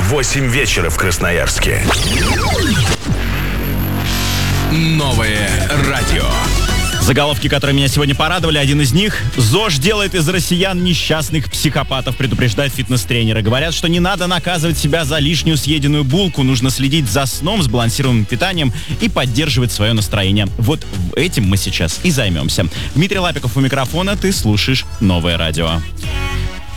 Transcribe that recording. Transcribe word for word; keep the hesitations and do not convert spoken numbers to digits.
восемь вечера в Красноярске. Новое радио. Заголовки, которые меня сегодня порадовали, один из них: ЗОЖ делает из россиян несчастных психопатов, предупреждают фитнес-тренеры. Говорят, что не надо наказывать себя за лишнюю съеденную булку, нужно следить за сном, сбалансированным питанием и поддерживать свое настроение. Вот этим мы сейчас и займемся. Дмитрий Лапиков у микрофона, ты слушаешь Новое радио.